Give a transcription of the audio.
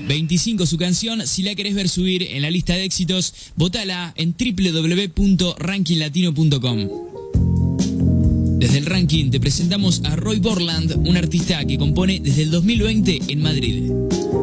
25 su canción. Si la querés ver subir en la lista de éxitos, votala en www.rankinglatino.com. Desde el ranking te presentamos a Roy Borland, un artista que compone desde el 2020 en Madrid.